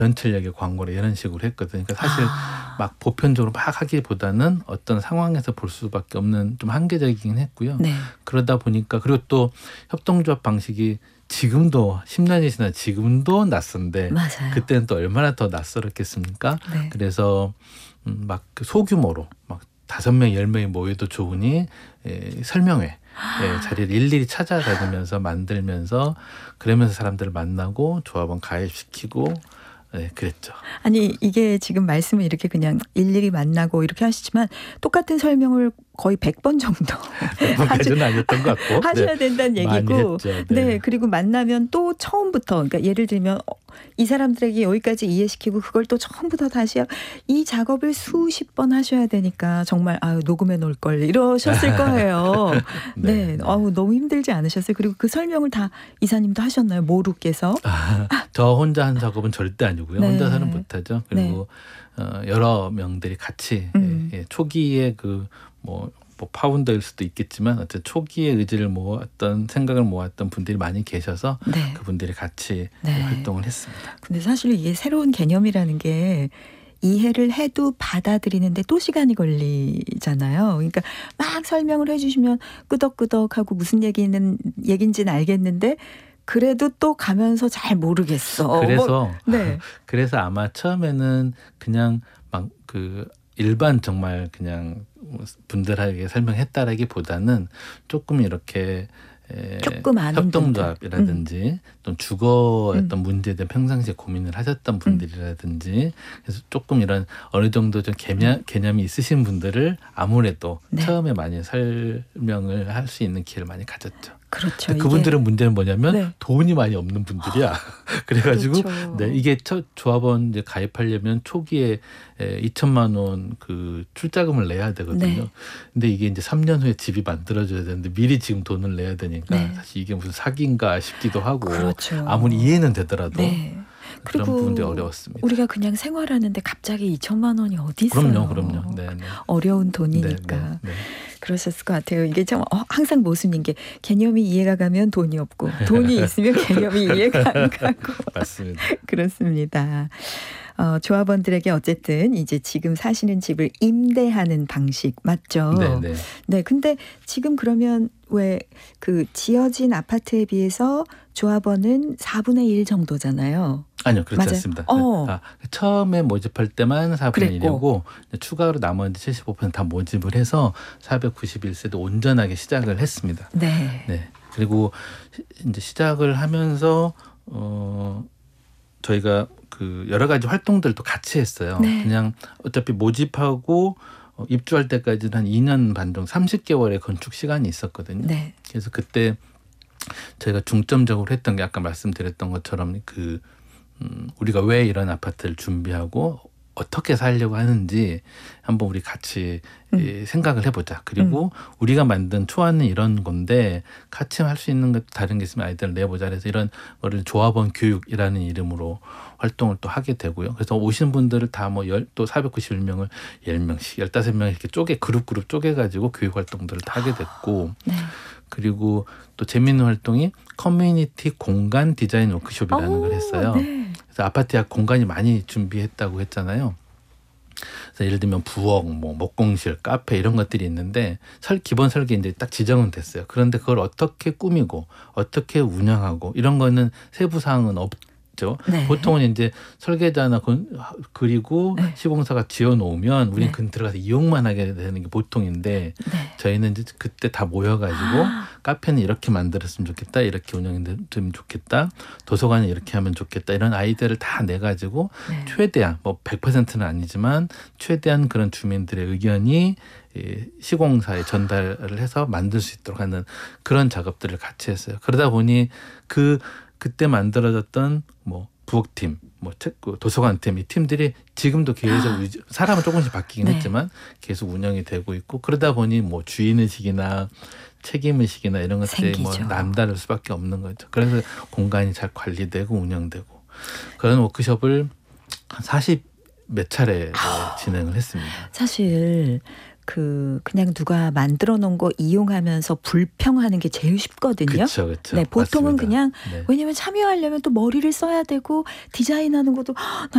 전철역의 광고를 이런 식으로 했거든요. 그러니까 사실 막 보편적으로 막 하기보다는 어떤 상황에서 볼 수밖에 없는 좀 한계적이긴 했고요. 네. 그러다 보니까 그리고 또 협동조합 방식이 지금도 10년이 지나 지금도 낯선데 맞아요. 그때는 또 얼마나 더 낯설었겠습니까? 네. 그래서 막 소규모로 막 5명, 10명이 모여도 좋으니 설명회 자리를 일일이 찾아다니면서 만들면서 그러면서 사람들을 만나고 조합원 가입시키고 그랬죠. 아니 이게 지금 말씀을 이렇게 그냥 일일이 만나고 이렇게 하시지만 똑같은 설명을 거의 100번 정도 100번까지는 아니었던 것 같고 하셔야 된다는 얘기고 했죠. 네. 그리고 만나면 또 처음부터 그러니까 예를 들면 이 사람들에게 여기까지 이해시키고 그걸 또 처음부터 다시 이 작업을 수십 번 하셔야 되니까 정말 녹음해 놓을 걸 이러셨을 거예요. 네. 너무 힘들지 않으셨어요? 그리고 그 설명을 다 이사님도 하셨나요? 모루께서? 저 혼자 한 작업은 절대 아니고요. 네. 혼자서는 못하죠. 그리고 여러 명들이 같이 초기에 뭐 파운더일 수도 있겠지만 어쨌든 초기에 의지를 모았던 생각을 모았던 분들이 많이 계셔서 그분들이 같이 활동을 했습니다. 근데 사실 이게 새로운 개념이라는 게 이해를 해도 받아들이는데 또 시간이 걸리잖아요. 그러니까 막 설명을 해주시면 끄덕끄덕하고 무슨 얘기인지는 알겠는데 그래도 또 가면서 잘 모르겠어. 그래서 아마 처음에는 그냥 막 일반 정말 그냥 분들에게 설명했다라기보다는 조금 이렇게 조금 아는 협동조합이라든지 또 주거 어떤 문제에 대한 평상시에 고민을 하셨던 분들이라든지 그래서 조금 이런 어느 정도 좀 개념이 있으신 분들을 아무래도 처음에 많이 설명을 할 수 있는 기회를 많이 가졌죠. 그렇죠. 그분들은 문제는 뭐냐면 돈이 많이 없는 분들이야. 그래가지고 이게 첫 조합원 이제 가입하려면 초기에 2천만 원 그 출자금을 내야 되거든요. 근데 이게 이제 3년 후에 집이 만들어져야 되는데 미리 지금 돈을 내야 되니까 사실 이게 무슨 사기인가 싶기도 하고 아무리 이해는 되더라도 그런 부분들이 어려웠습니다. 우리가 그냥 생활하는데 갑자기 2천만 원이 어디 있어요? 그럼요. 어려운 돈이니까. 그러셨을 것 같아요. 이게 참 항상 모순인 게 개념이 이해가 가면 돈이 없고 돈이 있으면 개념이 이해가 안 가고. 맞습니다. 그렇습니다. 조합원들에게 어쨌든 이제 지금 사시는 집을 임대하는 방식 맞죠? 네. 근데 지금 그러면 왜 그 지어진 아파트에 비해서 조합원은 4분의 1 정도잖아요. 아니요. 그렇지 않습니다. 처음에 모집할 때만 4분의 1이고 추가로 나머지 75% 다 모집을 해서 491세대 온전하게 시작을 했습니다. 그리고 이제 시작을 하면서 저희가 여러 가지 활동들도 같이 했어요. 그냥 어차피 모집하고 입주할 때까지는 한 2년 반 정도 30개월의 건축 시간이 있었거든요. 그래서 그때 저희가 중점적으로 했던 게 아까 말씀드렸던 것처럼 우리가 왜 이런 아파트를 준비하고 어떻게 살려고 하는지 한번 우리 같이 생각을 해보자. 그리고 우리가 만든 초안은 이런 건데 같이 할 수 있는 것 다른 게 있으면 아이디어를 내보자. 그래서 이런 거를 조합원 교육이라는 이름으로 활동을 또 하게 되고요. 그래서 오신 분들을 다 또 491명을 10명씩 15명 이렇게 그룹 쪼개가지고 교육 활동들을 다 하게 됐고 그리고 또 재미있는 활동이 커뮤니티 공간 디자인 워크숍이라는 걸 했어요. 그래서 아파트 약 공간이 많이 준비했다고 했잖아요. 그래서 예를 들면 부엌, 목공실, 카페 이런 것들이 있는데 기본 설계 이제 딱 지정은 됐어요. 그런데 그걸 어떻게 꾸미고 어떻게 운영하고 이런 거는 세부 사항은 없죠. 보통은 이제 설계자나 그리고 시공사가 지어놓으면 우리는 들어가서 이용만 하게 되는 게 보통인데 저희는 이제 그때 다 모여가지고 카페는 이렇게 만들었으면 좋겠다, 이렇게 운영되면 좋겠다, 도서관은 이렇게 하면 좋겠다 이런 아이디어를 다 내가지고 최대한 100%는 아니지만 최대한 그런 주민들의 의견이 시공사에 전달을 해서 만들 수 있도록 하는 그런 작업들을 같이 했어요. 그러다 보니 그때 만들어졌던 부엌팀, 도서관팀 이 팀들이 지금도 계속 사람은 조금씩 바뀌긴 했지만 계속 운영이 되고 있고 그러다 보니 주인의식이나 책임의식이나 이런 것들이 남다를 수밖에 없는 거죠. 그래서 공간이 잘 관리되고 운영되고 그런 워크숍을 한 40 몇 차례 진행을 했습니다. 사실 그냥 누가 만들어 놓은 거 이용하면서 불평하는 게 제일 쉽거든요. 그렇죠. 보통은 맞습니다. 그냥 왜냐면 참여하려면 또 머리를 써야 되고 디자인하는 것도